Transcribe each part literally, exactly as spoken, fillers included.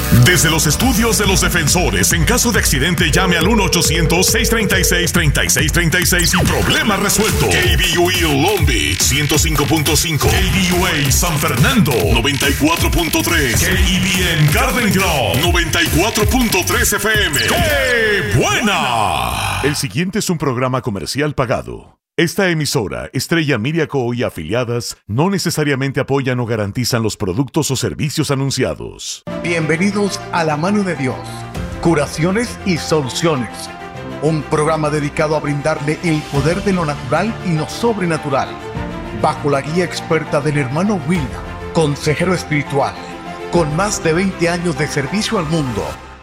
Desde los estudios de los defensores, en caso de accidente, llame al uno ochocientos, seiscientos treinta y seis, treinta y seis treinta y seis y problema resuelto. K B U A Long Beach, ciento cinco punto cinco. K B U A San Fernando, noventa y cuatro punto tres. K E B N Garden Grove, noventa y cuatro punto tres F M. ¡Qué buena! El siguiente es un programa comercial pagado. Esta emisora, Estrella Media Co. y afiliadas, no necesariamente apoyan o garantizan los productos o servicios anunciados. Bienvenidos a La Mano de Dios, Curaciones y Soluciones. Un programa dedicado a brindarle el poder de lo natural y lo sobrenatural. Bajo la guía experta del hermano William, consejero espiritual, con más de veinte años de servicio al mundo.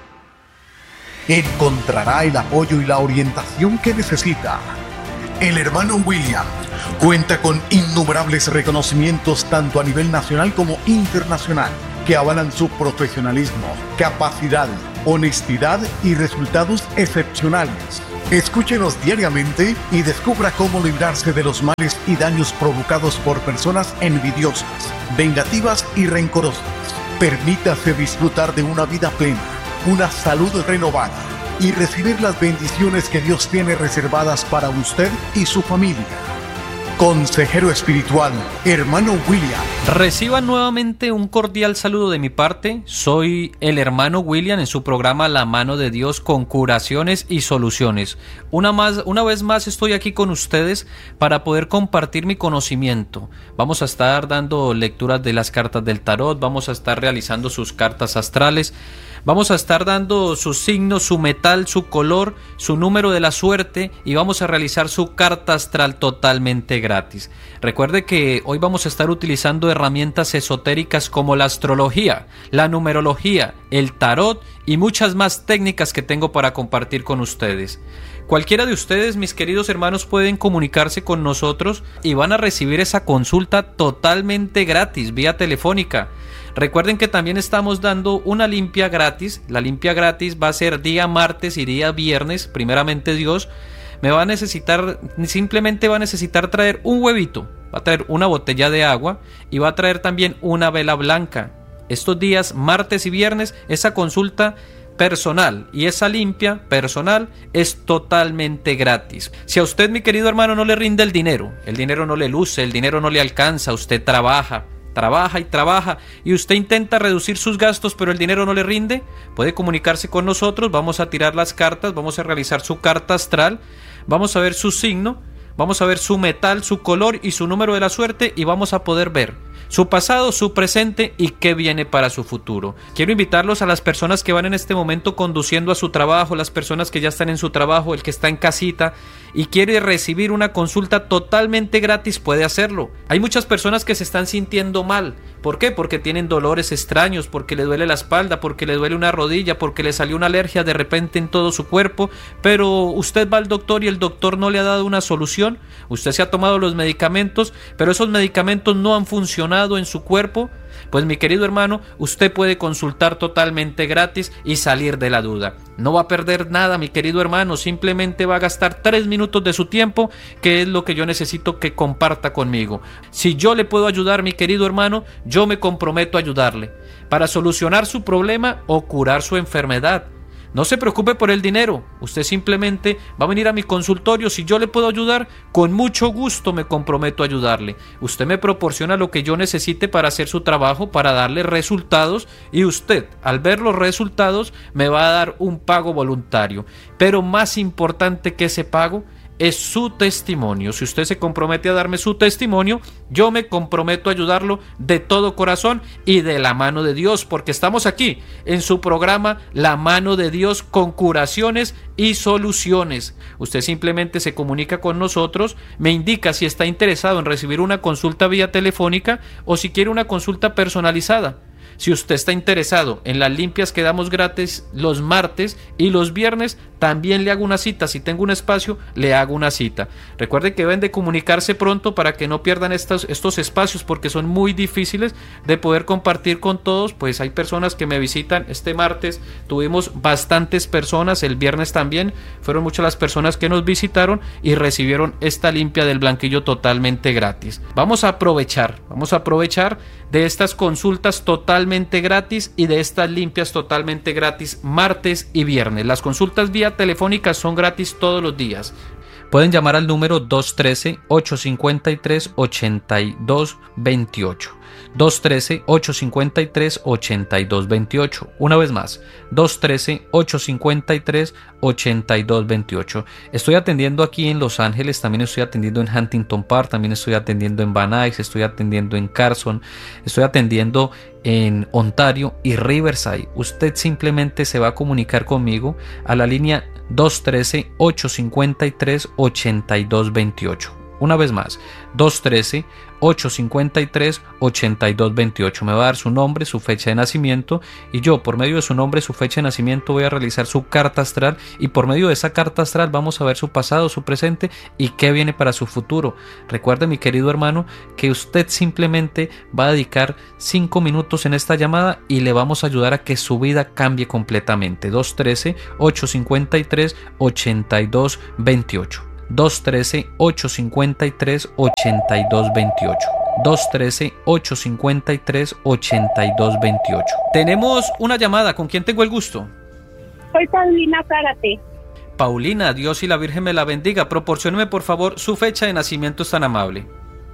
Encontrará el apoyo y la orientación que necesita. El hermano William cuenta con innumerables reconocimientos tanto a nivel nacional como internacional que avalan su profesionalismo, capacidad, honestidad y resultados excepcionales. Escúchenos diariamente y descubra cómo librarse de los males y daños provocados por personas envidiosas, vengativas y rencorosas. Permítase disfrutar de una vida plena, una salud renovada y recibir las bendiciones que Dios tiene reservadas para usted y su familia. Consejero espiritual, hermano William. Reciban nuevamente un cordial saludo de mi parte. Soy el hermano William en su programa La Mano de Dios con curaciones y soluciones. Una, más, una vez más estoy aquí con ustedes para poder compartir mi conocimiento. Vamos a estar dando lecturas de las cartas del tarot, vamos a estar realizando sus cartas astrales. Vamos a estar dando sus signos, su metal, su color, su número de la suerte y vamos a realizar su carta astral totalmente gratis. Recuerde que hoy vamos a estar utilizando herramientas esotéricas como la astrología, la numerología, el tarot y muchas más técnicas que tengo para compartir con ustedes. Cualquiera de ustedes, mis queridos hermanos, pueden comunicarse con nosotros y van a recibir esa consulta totalmente gratis, vía telefónica. Recuerden que también estamos dando una limpia gratis. La limpia gratis va a ser día martes y día viernes, primeramente Dios. Me va a necesitar, simplemente va a necesitar traer un huevito, va a traer una botella de agua y va a traer también una vela blanca. Estos días, martes y viernes, esa consulta personal y esa limpia personal es totalmente gratis. Si a usted, mi querido hermano, no le rinde el dinero, el dinero no le luce, el dinero no le alcanza, usted trabaja, trabaja y trabaja y usted intenta reducir sus gastos pero el dinero no le rinde, puede comunicarse con nosotros, vamos a tirar las cartas, vamos a realizar su carta astral, vamos a ver su signo, vamos a ver su metal, su color y su número de la suerte y vamos a poder ver su pasado, su presente y qué viene para su futuro. Quiero invitarlos a las personas que van en este momento conduciendo a su trabajo, las personas que ya están en su trabajo, el que está en casita y quiere recibir una consulta totalmente gratis, puede hacerlo. Hay muchas personas que se están sintiendo mal. ¿Por qué? Porque tienen dolores extraños, porque le duele la espalda, porque le duele una rodilla, porque le salió una alergia de repente en todo su cuerpo, pero usted va al doctor y el doctor no le ha dado una solución. Usted se ha tomado los medicamentos, pero esos medicamentos no han funcionado en su cuerpo. Pues mi querido hermano, usted puede consultar totalmente gratis y salir de la duda. No va a perder nada, mi querido hermano, simplemente va a gastar tres minutos de su tiempo, que es lo que yo necesito que comparta conmigo. Si yo le puedo ayudar, mi querido hermano, yo me comprometo a ayudarle para solucionar su problema o curar su enfermedad. No se preocupe por el dinero, usted simplemente va a venir a mi consultorio. Si yo le puedo ayudar, con mucho gusto me comprometo a ayudarle. Usted me proporciona lo que yo necesite para hacer su trabajo, para darle resultados, y usted, al ver los resultados, me va a dar un pago voluntario. Pero más importante que ese pago es su testimonio. Si usted se compromete a darme su testimonio, yo me comprometo a ayudarlo de todo corazón y de la mano de Dios, porque estamos aquí en su programa La Mano de Dios con curaciones y soluciones. Usted simplemente se comunica con nosotros, me indica si está interesado en recibir una consulta vía telefónica o si quiere una consulta personalizada. Si usted está interesado en las limpias que damos gratis los martes y los viernes, también le hago una cita. Si tengo un espacio, le hago una cita. Recuerden que deben de comunicarse pronto para que no pierdan estos, estos espacios, porque son muy difíciles de poder compartir con todos. Pues hay personas que me visitan. Este martes tuvimos bastantes personas, el viernes también fueron muchas las personas que nos visitaron y recibieron esta limpia del blanquillo totalmente gratis. Vamos a aprovechar, vamos a aprovechar de estas consultas totalmente gratis y de estas limpias totalmente gratis martes y viernes. Las consultas vía telefónica son gratis todos los días. Pueden llamar al número dos uno tres, ocho cinco tres, ocho dos dos ocho. dos uno tres, ocho cinco tres, ocho dos dos ocho. Una vez más, dos uno tres, ocho cinco tres, ocho dos dos ocho. Estoy atendiendo aquí en Los Ángeles, también estoy atendiendo en Huntington Park, también estoy atendiendo en Van Nuys, estoy atendiendo en Carson, estoy atendiendo en Ontario y Riverside. Usted simplemente se va a comunicar conmigo a la línea dos uno tres, ocho cinco tres, ocho dos dos ocho. Una vez más, dos uno tres, ocho cinco tres, ocho dos dos ocho. Me va a dar su nombre, su fecha de nacimiento, y yo por medio de su nombre, su fecha de nacimiento voy a realizar su carta astral, y por medio de esa carta astral vamos a ver su pasado, su presente y qué viene para su futuro. Recuerde, mi querido hermano, que usted simplemente va a dedicar cinco minutos en esta llamada y le vamos a ayudar a que su vida cambie completamente. dos uno tres, ocho cinco tres, ocho dos dos ocho. dos uno tres, ocho cinco tres, ocho dos dos ocho. dos uno tres, ocho cinco tres, ocho dos dos ocho. Tenemos una llamada. ¿Con quién tengo el gusto? Soy Paulina Zárate. Paulina, Dios y la Virgen me la bendiga. Proporcióneme por favor su fecha de nacimiento, es tan amable.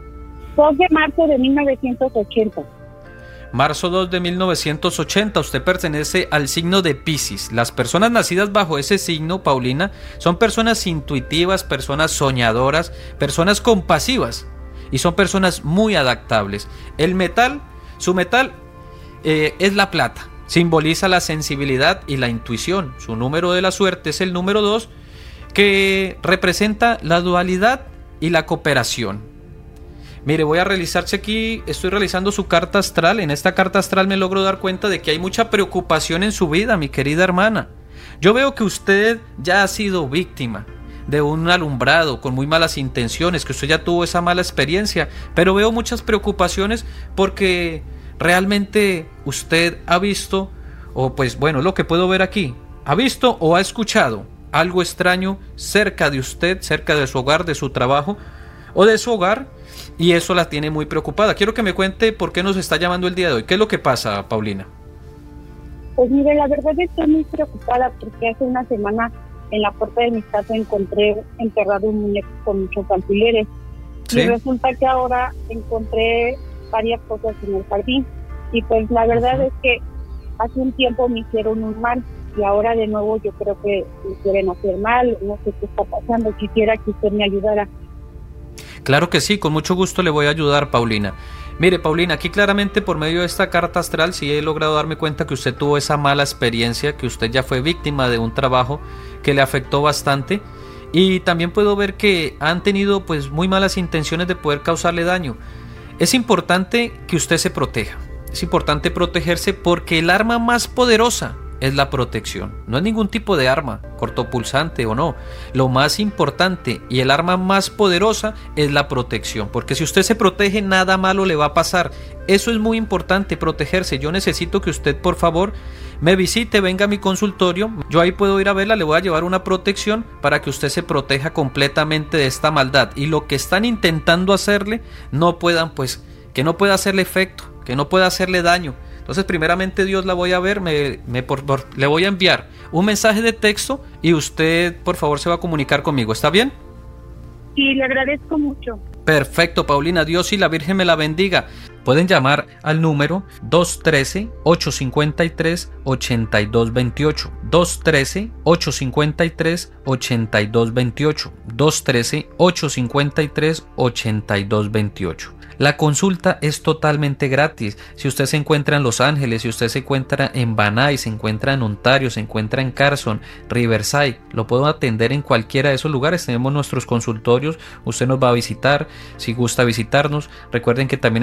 dos de marzo de mil novecientos ochenta. Marzo dos de mil novecientos ochenta, usted pertenece al signo de Piscis. Las personas nacidas bajo ese signo, Paulina, son personas intuitivas, personas soñadoras, personas compasivas y son personas muy adaptables. El metal, su metal eh, es la plata, simboliza la sensibilidad y la intuición. Su número de la suerte es el número dos, que representa la dualidad y la cooperación. Mire, voy a realizarse aquí, estoy realizando su carta astral. En esta carta astral me logro dar cuenta de que hay mucha preocupación en su vida, mi querida hermana. Yo veo que usted ya ha sido víctima de un alumbrado con muy malas intenciones, que usted ya tuvo esa mala experiencia, pero veo muchas preocupaciones porque realmente usted ha visto, o pues bueno, lo que puedo ver aquí, ha visto o ha escuchado algo extraño cerca de usted, cerca de su hogar, de su trabajo o de su hogar, y eso la tiene muy preocupada. Quiero que me cuente por qué nos está llamando el día de hoy. ¿Qué es lo que pasa, Paulina? Pues mire, la verdad estoy muy preocupada porque hace una semana en la puerta de mi casa encontré enterrado un muñeco con muchos alfileres. ¿Sí? Y resulta que ahora encontré varias cosas en el jardín. Y pues la verdad uh-huh. es que hace un tiempo me hicieron un mal y ahora de nuevo yo creo que me quieren hacer mal. No sé qué está pasando. Quisiera que usted me ayudara. Claro que sí, con mucho gusto le voy a ayudar, Paulina. Mire, Paulina, aquí claramente por medio de esta carta astral sí he logrado darme cuenta que usted tuvo esa mala experiencia, que usted ya fue víctima de un trabajo que le afectó bastante, y también puedo ver que han tenido pues muy malas intenciones de poder causarle daño. Es importante que usted se proteja, es importante protegerse porque el arma más poderosa es la protección. No es ningún tipo de arma, cortopulsante o no. Lo más importante y el arma más poderosa es la protección, porque si usted se protege, nada malo le va a pasar. Eso es muy importante, protegerse. Yo necesito que usted, por favor, me visite, venga a mi consultorio. Yo ahí puedo ir a verla, le voy a llevar una protección para que usted se proteja completamente de esta maldad. Y lo que están intentando hacerle, no puedan, pues, que no pueda hacerle efecto, que no pueda hacerle daño. Entonces, primeramente Dios la voy a ver, me, me por, por, le voy a enviar un mensaje de texto y usted, por favor, se va a comunicar conmigo. ¿Está bien? Sí, le agradezco mucho. Perfecto, Paulina, Dios y la Virgen me la bendiga. Pueden llamar al número dos uno tres, ocho cinco tres, ocho dos dos ocho. dos uno tres, ocho cinco tres, ocho dos dos ocho. dos uno tres, ocho cinco tres, ocho dos dos ocho. La consulta es totalmente gratis. Si usted se encuentra en Los Ángeles, si usted se encuentra en Van Nuys, se encuentra en Ontario, se encuentra en Carson, Riverside, lo puedo atender en cualquiera de esos lugares. Tenemos nuestros consultorios, usted nos va a visitar, si gusta visitarnos. Recuerden que también estamos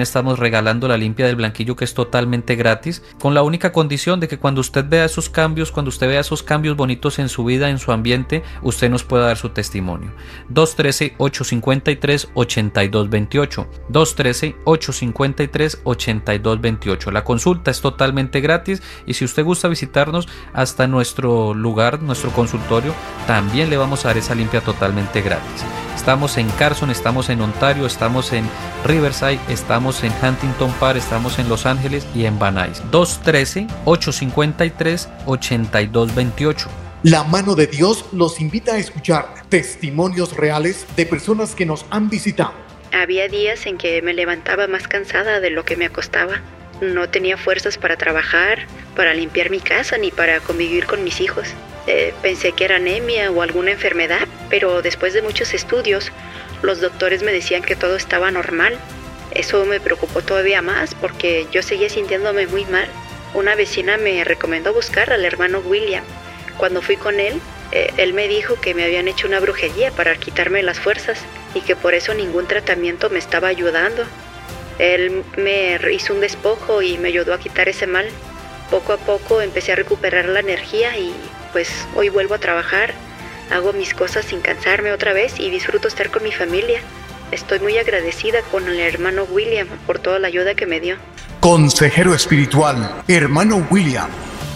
regalando la limpia del blanquillo, que es totalmente gratis, con la única condición de que cuando usted vea esos cambios, cuando usted vea esos cambios bonitos en su vida, en su ambiente, usted nos pueda dar su testimonio. dos uno tres, ocho cinco tres, ocho dos dos ocho. dos uno tres, ocho cinco tres, ocho dos dos ocho. La consulta es totalmente gratis y si usted gusta visitarnos hasta nuestro lugar, nuestro consultorio, también le vamos a dar esa limpia totalmente gratis. Estamos en Carson, estamos en Ontario, estamos en Riverside, estamos en Huntington Park, estamos en Los Ángeles y en Van Nuys. dos uno tres, ocho cinco tres, ocho dos dos ocho. La mano de Dios los invita a escuchar testimonios reales de personas que nos han visitado. Había días en que me levantaba más cansada de lo que me acostaba. No tenía fuerzas para trabajar, para limpiar mi casa ni para convivir con mis hijos. Eh, pensé que era anemia o alguna enfermedad, pero después de muchos estudios, los doctores me decían que todo estaba normal. Eso me preocupó todavía más porque yo seguía sintiéndome muy mal. Una vecina me recomendó buscar al hermano William. Cuando fui con él, eh, él me dijo que me habían hecho una brujería para quitarme las fuerzas y que por eso ningún tratamiento me estaba ayudando. Él me hizo un despojo y me ayudó a quitar ese mal. Poco a poco empecé a recuperar la energía y pues hoy vuelvo a trabajar, hago mis cosas sin cansarme otra vez y disfruto estar con mi familia. Estoy muy agradecida con el hermano William por toda la ayuda que me dio. Consejero espiritual, hermano William.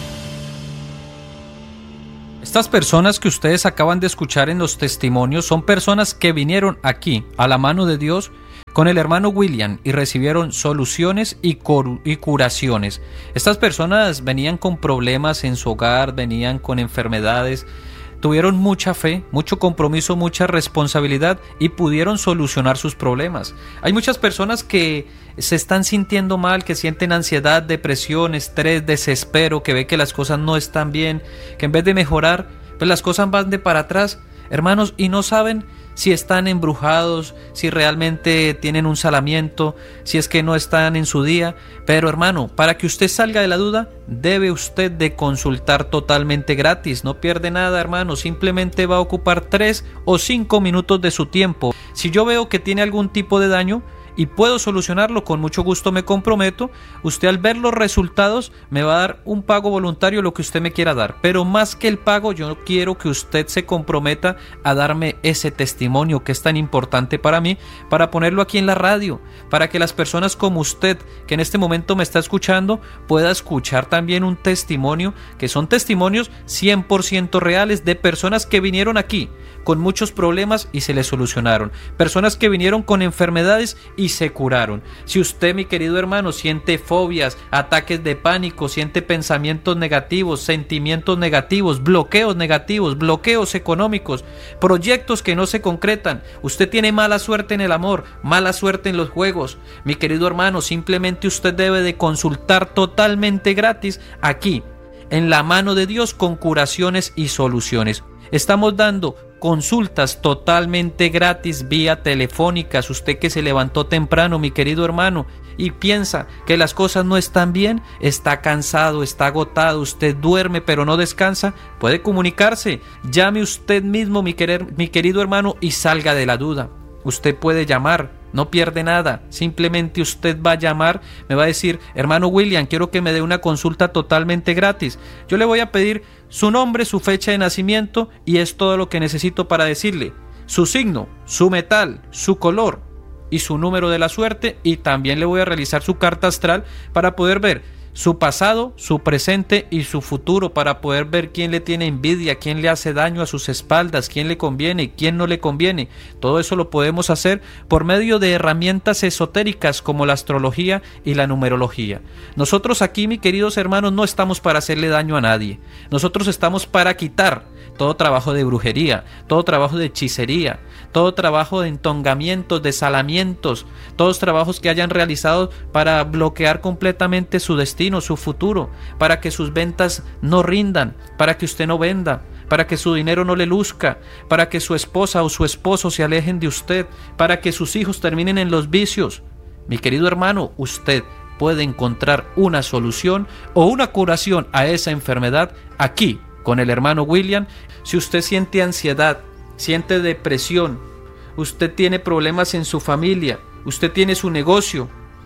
Estas personas que ustedes acaban de escuchar en los testimonios son personas que vinieron aquí a la mano de Dios con el hermano William y recibieron soluciones y, cur- y curaciones. Estas personas venían con problemas en su hogar, venían con enfermedades, tuvieron mucha fe, mucho compromiso, mucha responsabilidad y pudieron solucionar sus problemas. Hay muchas personas que se están sintiendo mal, que sienten ansiedad, depresión, estrés, desespero, que ve que las cosas no están bien, que en vez de mejorar, pues las cosas van de para atrás, hermanos, y no saben si están embrujados, si realmente tienen un salamiento, si es que no están en su día. Pero hermano, para que usted salga de la duda, debe usted de consultar totalmente gratis. No pierde nada, hermano, simplemente va a ocupar tres o cinco minutos de su tiempo. Si yo veo que tiene algún tipo de daño y puedo solucionarlo, con mucho gusto me comprometo. Usted al ver los resultados me va a dar un pago voluntario, lo que usted me quiera dar, pero más que el pago yo quiero que usted se comprometa a darme ese testimonio que es tan importante para mí, para ponerlo aquí en la radio, para que las personas como usted que en este momento me está escuchando pueda escuchar también un testimonio, que son testimonios cien por ciento reales de personas que vinieron aquí con muchos problemas y se les solucionaron, personas que vinieron con enfermedades y se curaron. Si usted, mi querido hermano, siente fobias, ataques de pánico, siente pensamientos negativos, sentimientos negativos, bloqueos negativos, bloqueos económicos, proyectos que no se concretan, usted tiene mala suerte en el amor, mala suerte en los juegos, mi querido hermano, simplemente usted debe de consultar totalmente gratis aquí, en la mano de Dios, con curaciones y soluciones. Estamos dando consultas totalmente gratis vía telefónicas. Usted que se levantó temprano, mi querido hermano, y piensa que las cosas no están bien, está cansado, está agotado, usted duerme pero no descansa, puede comunicarse. Llame usted mismo, mi, querer, mi querido hermano, y salga de la duda. Usted puede llamar, no pierde nada, simplemente usted va a llamar, me va a decir: hermano William, quiero que me dé una consulta totalmente gratis. Yo le voy a pedir su nombre, su fecha de nacimiento y es todo lo que necesito para decirle su signo, su metal, su color y su número de la suerte, y también le voy a realizar su carta astral para poder ver su pasado, su presente y su futuro, para poder ver quién le tiene envidia, quién le hace daño a sus espaldas, quién le conviene y quién no le conviene. Todo eso lo podemos hacer por medio de herramientas esotéricas como la astrología y la numerología. Nosotros aquí, mis queridos hermanos, no estamos para hacerle daño a nadie. Nosotros estamos para quitar todo trabajo de brujería, todo trabajo de hechicería, todo trabajo de entongamientos, de salamientos, todos trabajos que hayan realizado para bloquear completamente su destino, su futuro, para que sus ventas no rindan, para que usted no venda, para que su dinero no le luzca, para que su esposa o su esposo se alejen de usted, para que sus hijos terminen en los vicios. Mi querido hermano, usted puede encontrar una solución o una curación a esa enfermedad aquí con el hermano William. Si usted siente ansiedad, siente depresión, usted tiene problemas en su familia, usted tiene su negocio,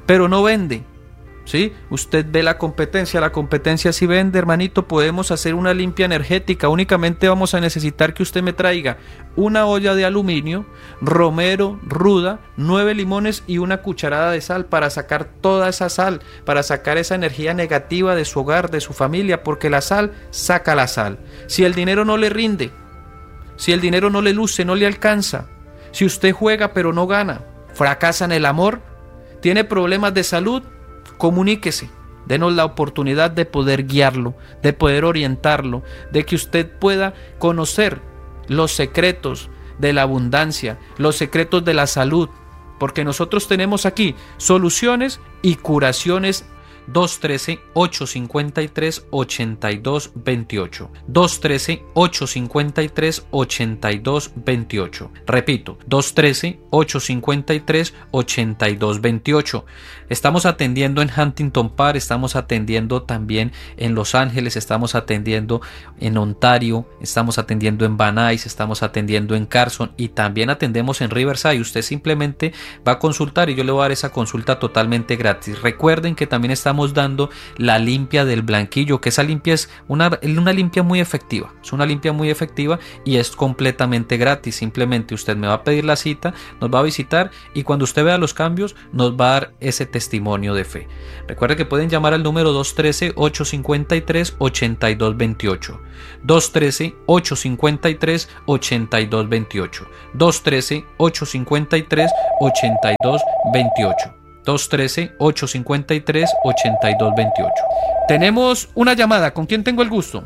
pero no vende. ¿Sí? Usted ve la competencia, la competencia sí vende, hermanito. Podemos hacer una limpia energética. Únicamente vamos a necesitar que usted me traiga una olla de aluminio, romero, ruda, nueve limones y una cucharada de sal para sacar toda esa sal, para sacar esa energía negativa de su hogar, de su familia, porque la sal saca la sal. Si el dinero no le rinde, si el dinero no le luce, no le alcanza, si usted juega pero no gana, fracasa en el amor, tiene problemas de salud, comuníquese, denos la oportunidad de poder guiarlo, de poder orientarlo, de que usted pueda conocer los secretos de la abundancia, los secretos de la salud, porque nosotros tenemos aquí soluciones y curaciones. Dos uno tres, ocho cinco tres, ocho dos dos ocho. dos uno tres, ocho cinco tres, ocho dos dos ocho. Repito, dos uno tres, ocho cinco tres, ocho dos dos ocho. Estamos atendiendo en Huntington Park, estamos atendiendo también en Los Ángeles, estamos atendiendo en Ontario, estamos atendiendo en Van Nuys, estamos atendiendo en Carson y también atendemos en Riverside. Usted simplemente va a consultar y yo le voy a dar esa consulta totalmente gratis. Recuerden que también estamos dando la limpia del blanquillo, que esa limpia es una, una limpia muy efectiva, es una limpia muy efectiva y es completamente gratis. Simplemente usted me va a pedir la cita, nos va a visitar y cuando usted vea los cambios nos va a dar ese testimonio de fe. Recuerde que pueden llamar al número dos uno tres, ocho cinco tres, ocho dos dos ocho. dos uno tres, ocho cinco tres, ocho dos dos ocho. dos uno tres, ocho cinco tres, ocho dos dos ocho. dos uno tres, ocho cinco tres, ocho dos dos ocho. Tenemos una llamada. ¿Con quién tengo el gusto?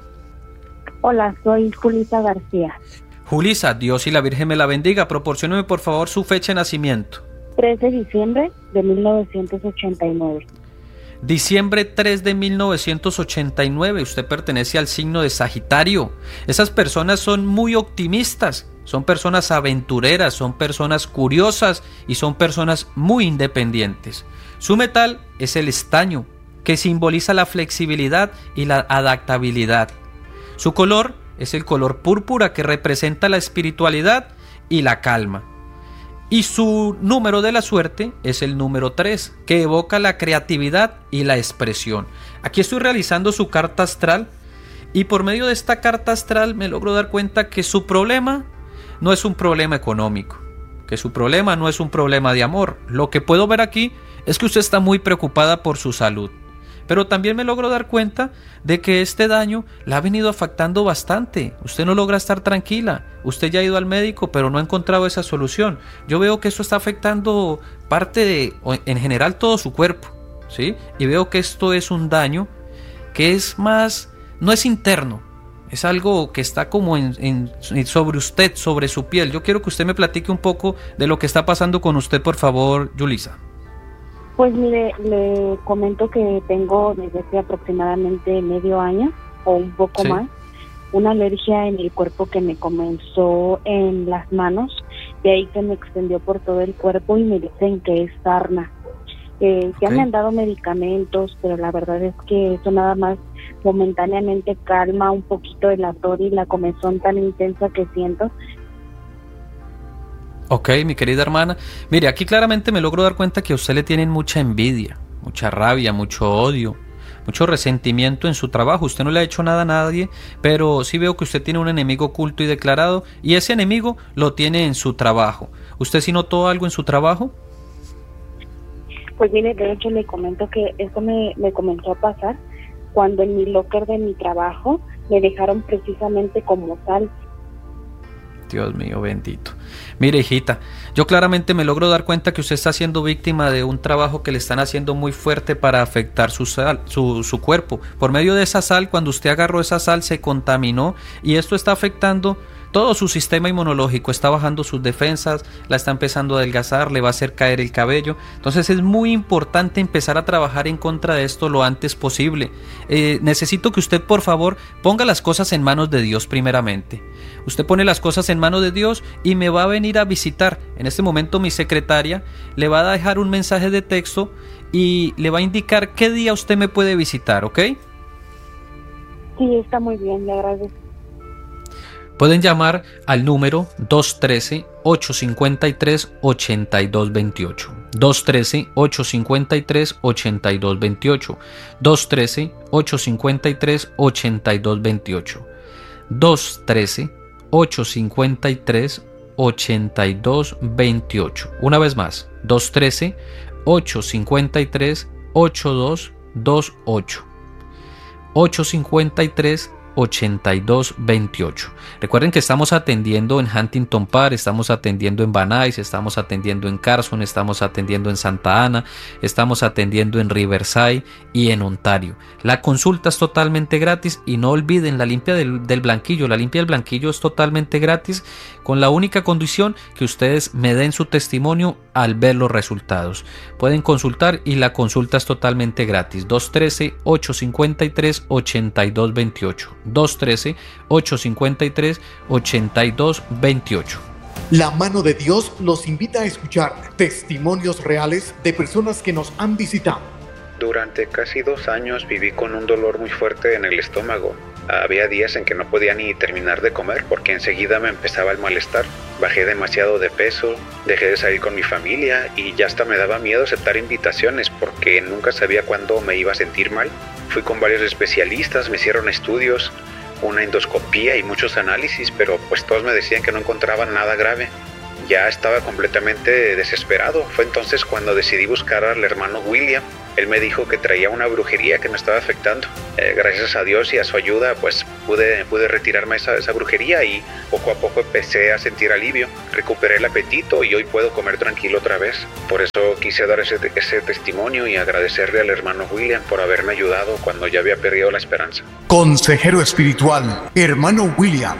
Hola, soy Julisa García. Julisa, Dios y la Virgen me la bendiga. Proporcióneme por favor su fecha de nacimiento. tres de diciembre de mil novecientos ochenta y nueve. Diciembre tres de mil novecientos ochenta y nueve. Usted pertenece al signo de Sagitario. Esas personas son muy optimistas. Son personas aventureras, son personas curiosas y son personas muy independientes. Su metal es el estaño, que simboliza la flexibilidad y la adaptabilidad. Su color es el color púrpura, que representa la espiritualidad y la calma. Y su número de la suerte es el número tres, que evoca la creatividad y la expresión. Aquí estoy realizando su carta astral y por medio de esta carta astral me logro dar cuenta que su problema no es un problema económico, que su problema no es un problema de amor. Lo que puedo ver aquí es que usted está muy preocupada por su salud, pero también me logro dar cuenta de que este daño la ha venido afectando bastante. Usted no logra estar tranquila, usted ya ha ido al médico pero no ha encontrado esa solución. Yo veo que esto está afectando parte de, en general todo su cuerpo, ¿sí? Y veo que esto es un daño que es más, no es interno, es algo que está como en, en, sobre usted, sobre su piel. Yo quiero que usted me platique un poco de lo que está pasando con usted, por favor, Julisa. Pues mire, le comento que tengo desde hace aproximadamente medio año o un poco sí. más una alergia en el cuerpo que me comenzó en las manos, de ahí que me extendió por todo el cuerpo y me dicen que es sarna. Eh, ya okay. me han dado medicamentos, pero la verdad es que eso nada más momentáneamente calma un poquito el ardor y la comezón tan intensa que siento. Ok, mi querida hermana, mire, aquí claramente me logro dar cuenta que a usted le tienen mucha envidia, mucha rabia, mucho odio, mucho resentimiento en su trabajo. Usted no le ha hecho nada a nadie, pero sí veo que usted tiene un enemigo oculto y declarado, y ese enemigo lo tiene en su trabajo. ¿Usted sí notó algo en su trabajo? Pues mire, de hecho le comento que esto me, me comenzó a pasar cuando en mi locker de mi trabajo me dejaron precisamente como sal. Dios mío bendito. Mire, hijita, yo claramente me logro dar cuenta que usted está siendo víctima de un trabajo que le están haciendo muy fuerte para afectar su sal, su, su cuerpo. Por medio de esa sal, cuando usted agarró esa sal, se contaminó y esto está afectando todo su sistema inmunológico, está bajando sus defensas, la está empezando a adelgazar, le va a hacer caer el cabello. Entonces es muy importante empezar a trabajar en contra de esto lo antes posible. Eh, necesito que usted, por favor, ponga las cosas en manos de Dios primeramente. Usted pone las cosas en manos de Dios y me va a venir a visitar. En este momento mi secretaria le va a dejar un mensaje de texto y le va a indicar qué día usted me puede visitar, ¿ok? Sí, está muy bien, le agradezco. Pueden llamar al número dos uno tres, ocho cinco tres, ocho dos dos ocho. dos uno tres, ocho cinco tres, ocho dos dos ocho. dos uno tres, ocho cinco tres, ocho dos dos ocho. dos uno tres, ocho cinco tres, ocho dos dos ocho. Una vez más, dos uno tres, ocho cinco tres, ocho dos dos ocho. ocho cinco tres, ocho dos dos ocho. Recuerden que estamos atendiendo en Huntington Park, estamos atendiendo en Van Nuys, estamos atendiendo en Carson, estamos atendiendo en Santa Ana, estamos atendiendo en Riverside y en Ontario. La consulta es totalmente gratis y no olviden la limpia del, del blanquillo. La limpia del blanquillo es totalmente gratis, con la única condición que ustedes me den su testimonio al ver los resultados. Pueden consultar y la consulta es totalmente gratis. dos uno tres, ocho cinco tres, ocho dos dos ocho. dos uno tres, ocho cinco tres, ocho dos dos ocho. La mano de Dios los invita a escuchar testimonios reales de personas que nos han visitado. Durante casi dos años viví con un dolor muy fuerte en el estómago. Había días en que no podía ni terminar de comer porque enseguida me empezaba el malestar. Bajé demasiado de peso, dejé de salir con mi familia y ya hasta me daba miedo aceptar invitaciones porque nunca sabía cuándo me iba a sentir mal. Fui con varios especialistas, me hicieron estudios, una endoscopía y muchos análisis, pero pues todos me decían que no encontraban nada grave. Ya estaba completamente desesperado. Fue entonces cuando decidí buscar al hermano William. Él me dijo que traía una brujería que me estaba afectando. Eh, gracias a Dios y a su ayuda, pues pude, pude retirarme esa, esa brujería y poco a poco empecé a sentir alivio. Recuperé el apetito y hoy puedo comer tranquilo otra vez. Por eso quise dar ese, ese testimonio y agradecerle al hermano William por haberme ayudado cuando ya había perdido la esperanza. Consejero espiritual, hermano William.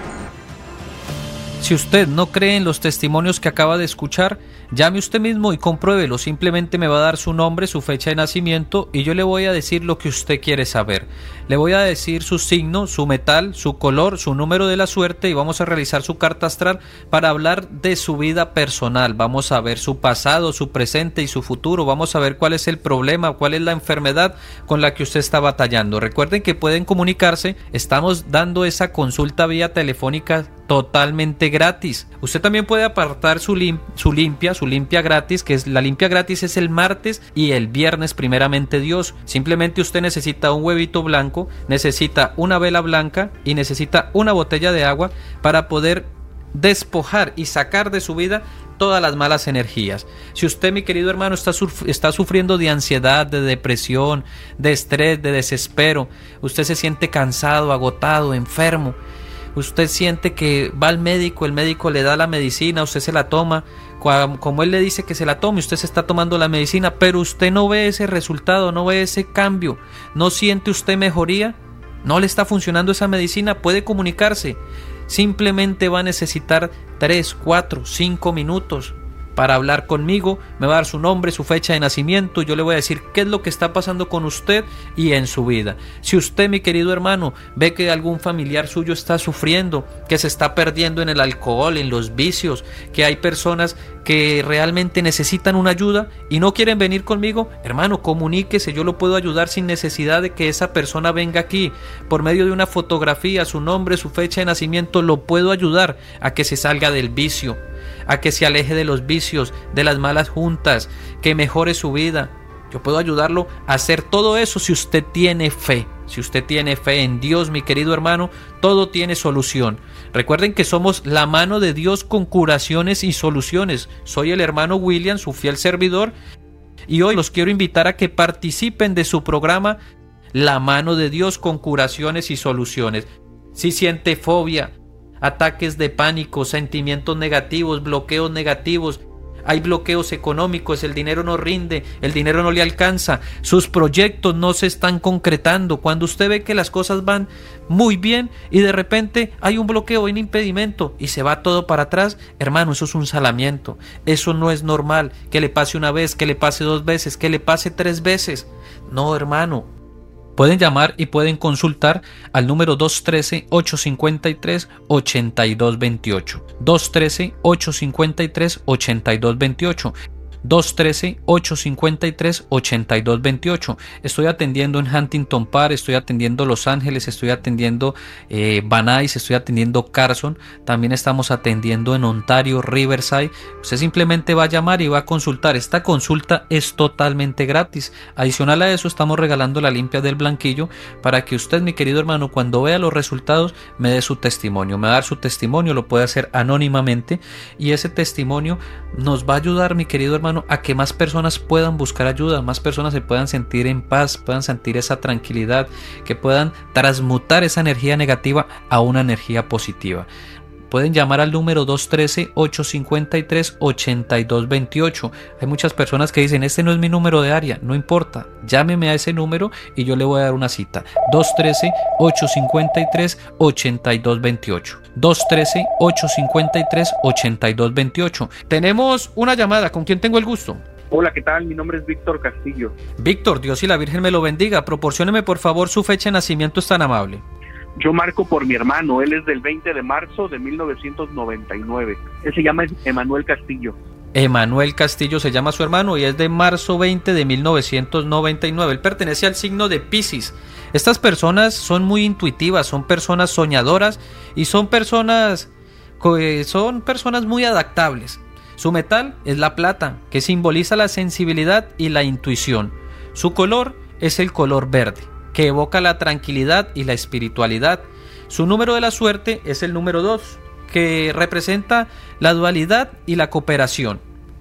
Si usted no cree en los testimonios que acaba de escuchar, llame usted mismo y compruébelo. Simplemente me va a dar su nombre, su fecha de nacimiento y yo le voy a decir lo que usted quiere saber. Le voy a decir su signo, su metal, su color, su número de la suerte y vamos a realizar su carta astral para hablar de su vida personal. Vamos a ver su pasado, su presente y su futuro. Vamos a ver cuál es el problema, cuál es la enfermedad con la que usted está batallando. Recuerden que pueden comunicarse. Estamos dando esa consulta vía telefónica totalmente gratis. Usted también puede apartar su, lim su limpia, su limpia gratis, que es la limpia gratis es el martes y el viernes primeramente Dios. Simplemente usted necesita un huevito blanco, necesita una vela blanca y necesita una botella de agua para poder despojar y sacar de su vida todas las malas energías. Si usted, mi querido hermano, está, está sufriendo de ansiedad, de depresión, de estrés, de desespero, usted se siente cansado, agotado, enfermo, usted siente que va al médico, el médico le da la medicina, usted se la toma, como él le dice que se la tome, usted se está tomando la medicina, pero usted no ve ese resultado, no ve ese cambio, no siente usted mejoría, no le está funcionando esa medicina, puede comunicarse. Simplemente va a necesitar tres, cuatro, cinco minutos para hablar conmigo, me va a dar su nombre, su fecha de nacimiento, yo le voy a decir qué es lo que está pasando con usted y en su vida. Si usted, mi querido hermano, ve que algún familiar suyo está sufriendo, que se está perdiendo en el alcohol, en los vicios, que hay personas que realmente necesitan una ayuda y no quieren venir conmigo, hermano, comuníquese, yo lo puedo ayudar sin necesidad de que esa persona venga aquí. Por medio de una fotografía, su nombre, su fecha de nacimiento, lo puedo ayudar a que se salga del vicio, a que se aleje de los vicios, de las malas juntas, que mejore su vida. Yo puedo ayudarlo a hacer todo eso si usted tiene fe. Si usted tiene fe en Dios, mi querido hermano, todo tiene solución. Recuerden que somos la mano de Dios con curaciones y soluciones. Soy el hermano William, su fiel servidor, y hoy los quiero invitar a que participen de su programa La Mano de Dios con Curaciones y Soluciones. Si siente fobia, ataques de pánico, sentimientos negativos, bloqueos negativos, hay bloqueos económicos, el dinero no rinde, el dinero no le alcanza, sus proyectos no se están concretando. Cuando usted ve que las cosas van muy bien y de repente hay un bloqueo, hay un impedimento y se va todo para atrás, hermano, eso es un salamiento. Eso no es normal que le pase una vez, que le pase dos veces, que le pase tres veces. No, hermano. Pueden llamar y pueden consultar al número dos uno tres, ocho cinco tres, ocho dos dos ocho. dos uno tres, ocho cinco tres, ocho dos dos ocho. dos uno tres, ocho cinco tres, ocho dos dos ocho. Estoy atendiendo en Huntington Park, estoy atendiendo Los Ángeles, estoy atendiendo eh, Van Nuys, estoy atendiendo Carson, también estamos atendiendo en Ontario, Riverside. Usted simplemente va a llamar y va a consultar. Esta consulta es totalmente gratis. Adicional a eso, estamos regalando la limpia del blanquillo para que usted, mi querido hermano, cuando vea los resultados, me dé su testimonio. Me va a dar su testimonio, lo puede hacer anónimamente, y ese testimonio nos va a ayudar, mi querido hermano, a que más personas puedan buscar ayuda, más personas se puedan sentir en paz, puedan sentir esa tranquilidad, que puedan transmutar esa energía negativa a una energía positiva. Pueden llamar al número dos uno tres, ocho cinco tres, ocho dos dos ocho. Hay muchas personas que dicen, este no es mi número de área. No importa, llámeme a ese número y yo le voy a dar una cita. dos uno tres, ocho cinco tres, ocho dos dos ocho. dos uno tres, ocho cinco tres, ocho dos dos ocho. Tenemos una llamada. ¿Con quién tengo el gusto? Hola, ¿qué tal? Mi nombre es Víctor Castillo. Víctor, Dios y la Virgen me lo bendiga. Proporcióneme por favor su fecha de nacimiento, es tan amable. Yo marco por mi hermano, él es del veinte de marzo de mil novecientos noventa y nueve. Él se llama Emanuel Castillo. Emanuel Castillo se llama su hermano y es de marzo veinte de mil novecientos noventa y nueve. Él pertenece al signo de Piscis. Estas personas son muy intuitivas, son personas soñadoras y son personas, son personas muy adaptables. Su metal es la plata, que simboliza la sensibilidad y la intuición. Su color es el color verde, que evoca la tranquilidad y la espiritualidad. Su número de la suerte es el número dos, que representa la dualidad y la cooperación.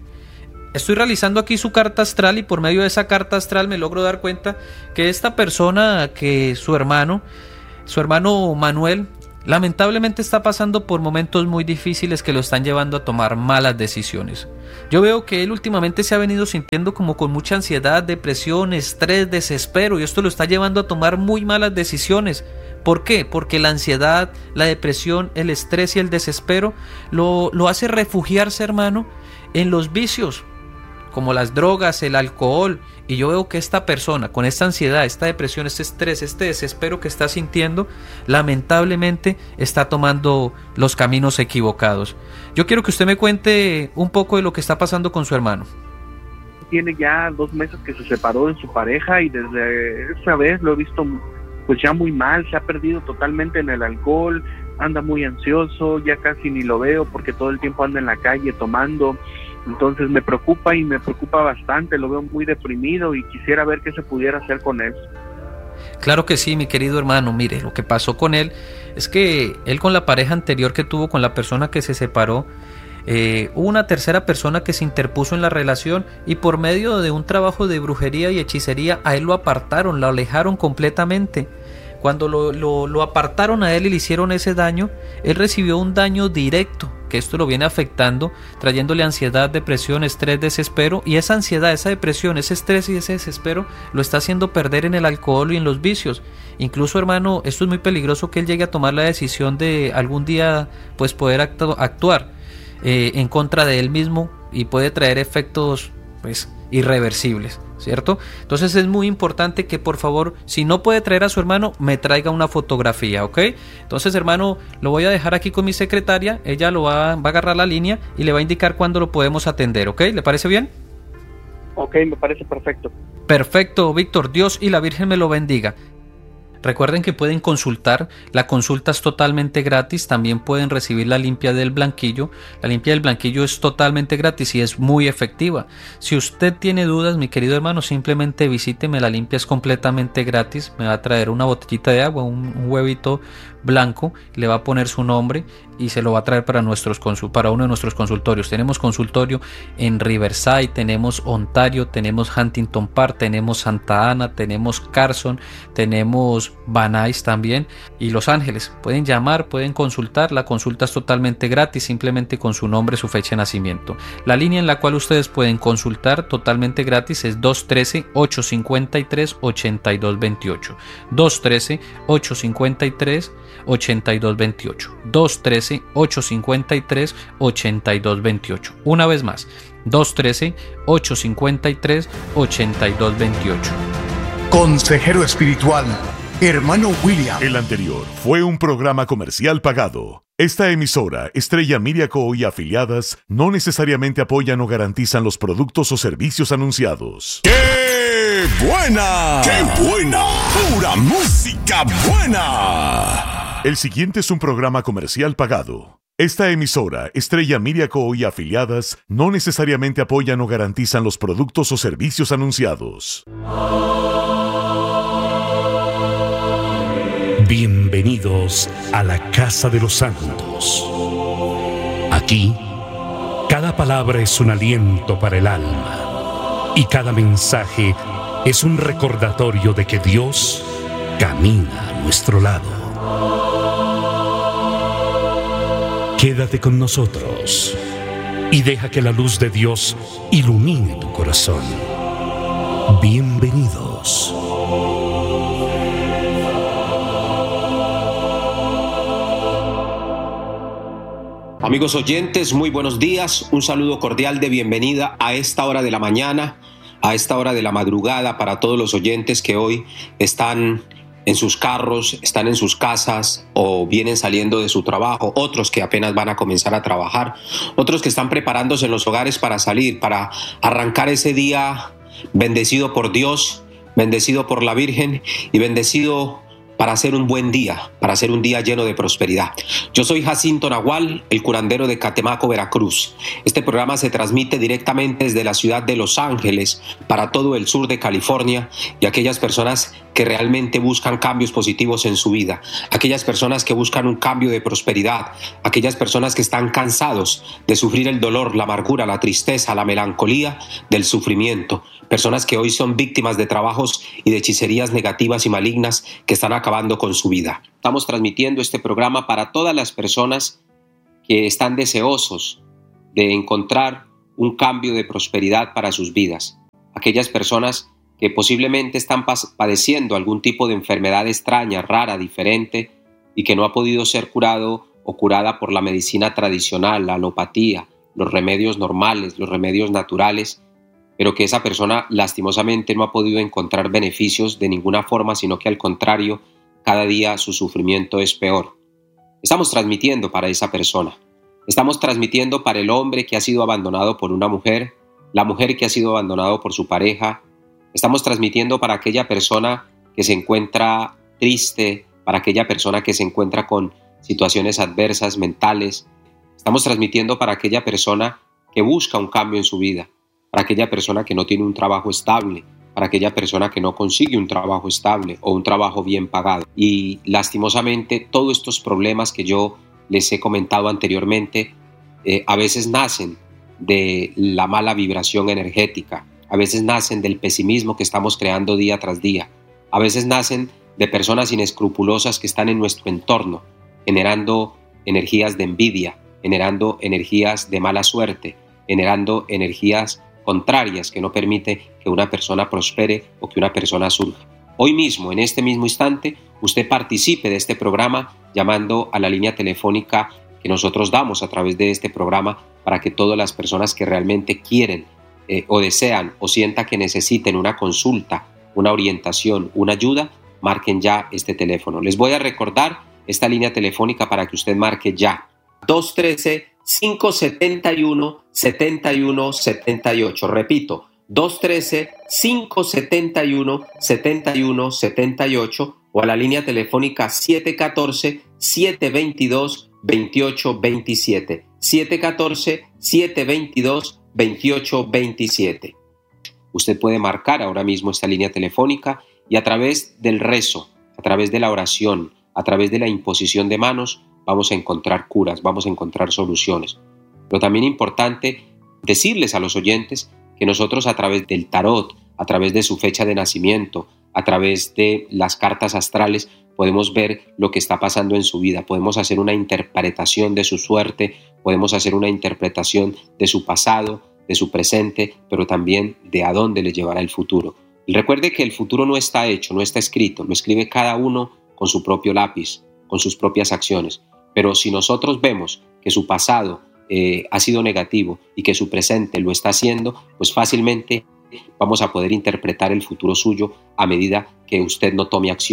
Estoy realizando aquí su carta astral y por medio de esa carta astral me logro dar cuenta que esta persona, que su hermano, su hermano Manuel, lamentablemente está pasando por momentos muy difíciles que lo están llevando a tomar malas decisiones. Yo veo que él últimamente se ha venido sintiendo como con mucha ansiedad, depresión, estrés, desespero, y esto lo está llevando a tomar muy malas decisiones. ¿Por qué? Porque la ansiedad, la depresión, el estrés y el desespero lo, lo hace refugiarse, hermano, en los vicios, como las drogas, el alcohol. Y yo veo que esta persona, con esta ansiedad, esta depresión, este estrés, este desespero que está sintiendo, lamentablemente está tomando los caminos equivocados. Yo quiero que usted me cuente un poco de lo que está pasando con su hermano. Tiene ya dos meses que se separó de su pareja y desde esa vez lo he visto pues ya muy mal, se ha perdido totalmente en el alcohol, anda muy ansioso, ya casi ni lo veo porque todo el tiempo anda en la calle tomando. Entonces me preocupa y me preocupa bastante, lo veo muy deprimido y quisiera ver qué se pudiera hacer con él. Claro que sí, mi querido hermano. Mire, lo que pasó con él es que él, con la pareja anterior que tuvo, con la persona que se separó, eh, hubo una tercera persona que se interpuso en la relación y por medio de un trabajo de brujería y hechicería a él lo apartaron, lo alejaron completamente. Cuando lo, lo, lo apartaron a él y le hicieron ese daño, él recibió un daño directo, que esto lo viene afectando, trayéndole ansiedad, depresión, estrés, desespero, y esa ansiedad, esa depresión, ese estrés y ese desespero lo está haciendo perder en el alcohol y en los vicios. Incluso, hermano, esto es muy peligroso, que él llegue a tomar la decisión de algún día pues poder actu- actuar eh, en contra de él mismo, y puede traer efectos pues irreversibles, ¿cierto? Entonces es muy importante que por favor, si no puede traer a su hermano, me traiga una fotografía, ¿ok? Entonces, hermano, lo voy a dejar aquí con mi secretaria, ella lo va, va a agarrar la línea y le va a indicar cuándo lo podemos atender, ¿ok? ¿Le parece bien? Ok, me parece perfecto. Perfecto, Víctor, Dios y la Virgen me lo bendiga. Recuerden que pueden consultar, la consulta es totalmente gratis, también pueden recibir la limpia del blanquillo. La limpia del blanquillo es totalmente gratis y es muy efectiva. Si usted tiene dudas, mi querido hermano, simplemente visíteme, la limpia es completamente gratis. Me va a traer una botellita de agua, un, un huevito blanco, le va a poner su nombre y se lo va a traer para, nuestros consul- para uno de nuestros consultorios. Tenemos consultorio en Riverside, tenemos Ontario, tenemos Huntington Park, tenemos Santa Ana, tenemos Carson, tenemos Van Nuys también y Los Ángeles. Pueden llamar, pueden consultar, la consulta es totalmente gratis, simplemente con su nombre, su fecha de nacimiento. La línea en la cual ustedes pueden consultar totalmente gratis es dos uno tres, ocho cinco tres, ocho dos dos ocho. dos uno tres, ocho cinco tres, ocho dos dos ocho. dos uno tres, ocho cinco tres, ocho dos dos ocho. Una vez más, dos uno tres, ocho cinco tres, ocho dos dos ocho. Consejero espiritual Hermano William. El anterior fue un programa comercial pagado. Esta emisora, Estrella Miriaco y afiliadas, no necesariamente apoyan o garantizan los productos o servicios anunciados. ¡Qué buena! ¡Qué buena! ¡Pura música buena! El siguiente es un programa comercial pagado. Esta emisora, Estrella Miriaco y afiliadas, no necesariamente apoyan o garantizan los productos o servicios anunciados. Bienvenidos a la Casa de los Santos. Aquí, cada palabra es un aliento para el alma y cada mensaje es un recordatorio de que Dios camina a nuestro lado. Quédate con nosotros y deja que la luz de Dios ilumine tu corazón. Bienvenidos. Amigos oyentes, muy buenos días. Un saludo cordial de bienvenida a esta hora de la mañana, a esta hora de la madrugada para todos los oyentes que hoy están en sus carros, están en sus casas o vienen saliendo de su trabajo, otros que apenas van a comenzar a trabajar, otros que están preparándose en los hogares para salir, para arrancar ese día bendecido por Dios, bendecido por la Virgen y bendecido para hacer un buen día, para hacer un día lleno de prosperidad. Yo soy Jacinto Nahual, el curandero de Catemaco, Veracruz. Este programa se transmite directamente desde la ciudad de Los Ángeles para todo el sur de California y aquellas personas que realmente buscan cambios positivos en su vida, aquellas personas que buscan un cambio de prosperidad, aquellas personas que están cansados de sufrir el dolor, la amargura, la tristeza, la melancolía del sufrimiento, personas que hoy son víctimas de trabajos y de hechicerías negativas y malignas que están acabando con su vida. Estamos transmitiendo este programa para todas las personas que están deseosos de encontrar un cambio de prosperidad para sus vidas, aquellas personas que posiblemente están padeciendo algún tipo de enfermedad extraña, rara, diferente y que no ha podido ser curado o curada por la medicina tradicional, la alopatía, los remedios normales, los remedios naturales, pero que esa persona lastimosamente no ha podido encontrar beneficios de ninguna forma, sino que al contrario, cada día su sufrimiento es peor. Estamos transmitiendo para esa persona. Estamos transmitiendo para el hombre que ha sido abandonado por una mujer, la mujer que ha sido abandonado por su pareja. Estamos transmitiendo para aquella persona que se encuentra triste, para aquella persona que se encuentra con situaciones adversas mentales. Estamos transmitiendo para aquella persona que busca un cambio en su vida, para aquella persona que no tiene un trabajo estable, para aquella persona que no consigue un trabajo estable o un trabajo bien pagado. Y lastimosamente todos estos problemas que yo les he comentado anteriormente eh, a veces nacen de la mala vibración energética, a veces nacen del pesimismo que estamos creando día tras día, a veces nacen de personas inescrupulosas que están en nuestro entorno, generando energías de envidia, generando energías de mala suerte, generando energías contrarias que no permite que una persona prospere o que una persona surja. Hoy mismo, en este mismo instante, usted participe de este programa llamando a la línea telefónica que nosotros damos a través de este programa para que todas las personas que realmente quieren eh, o desean o sientan que necesiten una consulta, una orientación, una ayuda, marquen ya este teléfono. Les voy a recordar esta línea telefónica para que usted marque ya. dos uno tres, cinco siete uno, siete uno siete ocho. Repito, dos uno tres, cinco siete uno, siete uno siete ocho o a la línea telefónica siete uno cuatro, siete dos dos, dos ocho dos siete. siete uno cuatro, siete dos dos, dos ocho dos siete. Usted puede marcar ahora mismo esta línea telefónica y a través del rezo, a través de la oración, a través de la imposición de manos, vamos a encontrar curas, vamos a encontrar soluciones. Pero también es importante decirles a los oyentes que nosotros a través del tarot, a través de su fecha de nacimiento, a través de las cartas astrales, podemos ver lo que está pasando en su vida, podemos hacer una interpretación de su suerte, podemos hacer una interpretación de su pasado, de su presente, pero también de a dónde le llevará el futuro. Y recuerde que el futuro no está hecho, no está escrito, lo escribe cada uno con su propio lápiz, con sus propias acciones. Pero si nosotros vemos que su pasado eh, ha sido negativo y que su presente lo está haciendo, pues fácilmente vamos a poder interpretar el futuro suyo a medida que usted no tome acción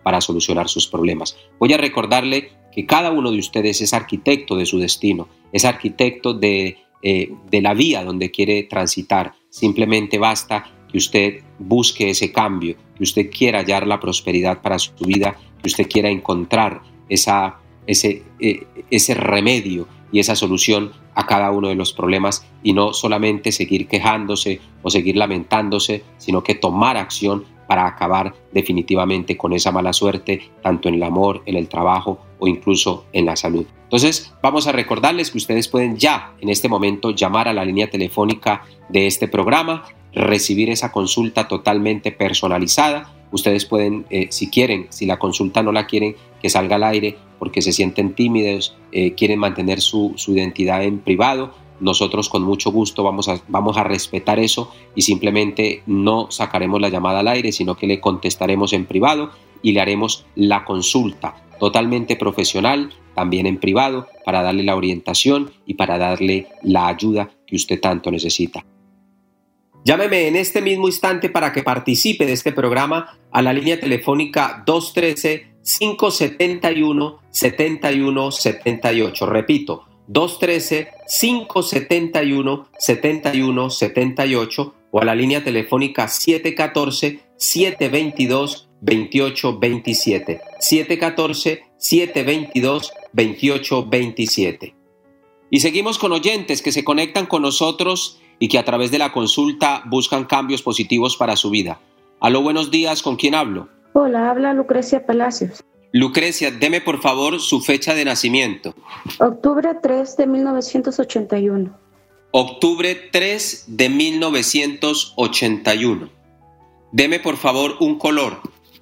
para solucionar sus problemas. Voy a recordarle que cada uno de ustedes es arquitecto de su destino, es arquitecto de, eh, de la vía donde quiere transitar. Simplemente basta que usted busque ese cambio, que usted quiera hallar la prosperidad para su vida, que usted quiera encontrar esa, ese, eh, ese remedio y esa solución a cada uno de los problemas, y no solamente seguir quejándose o seguir lamentándose, sino que tomar acción para acabar definitivamente con esa mala suerte, tanto en el amor, en el trabajo o incluso en la salud. Entonces, vamos a recordarles que ustedes pueden ya en este momento llamar a la línea telefónica de este programa, recibir esa consulta totalmente personalizada. Ustedes pueden, eh, si quieren, si la consulta no la quieren que salga al aire porque se sienten tímidos, eh, quieren mantener su, su identidad en privado, nosotros con mucho gusto vamos a, vamos a respetar eso y simplemente no sacaremos la llamada al aire, sino que le contestaremos en privado y le haremos la consulta totalmente profesional, también en privado, para darle la orientación y para darle la ayuda que usted tanto necesita. Llámeme en este mismo instante para que participe de este programa a la línea telefónica dos uno tres, cinco siete uno, siete uno siete ocho. Repito, dos uno tres, cinco siete uno, siete uno siete ocho o a la línea telefónica siete uno cuatro, siete dos dos, dos ocho dos siete. siete uno cuatro, siete dos dos, dos ocho dos siete. Y seguimos con oyentes que se conectan con nosotros y que a través de la consulta buscan cambios positivos para su vida. Aló, buenos días, ¿con quién hablo? Hola, habla Lucrecia Palacios. Lucrecia, deme por favor su fecha de nacimiento. Octubre tres de mil novecientos ochenta y uno. Octubre tres de mil novecientos ochenta y uno. Deme por favor un color.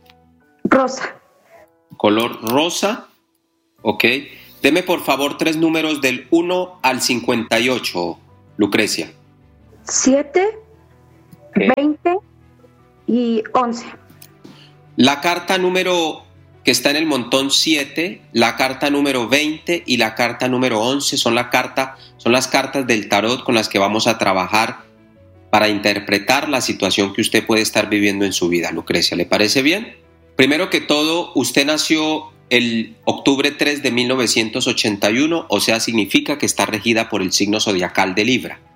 Rosa. Color rosa, ok. Deme por favor tres números del uno al cincuenta y ocho, Lucrecia. siete, okay. veinte y once. La carta número que está en el montón siete, la carta número veinte y la carta número once son, la carta, son las cartas del tarot con las que vamos a trabajar para interpretar la situación que usted puede estar viviendo en su vida. Lucrecia, ¿le parece bien? Primero que todo, usted nació el octubre tres de mil novecientos ochenta y uno, o sea, significa que está regida por el signo zodiacal de Libra.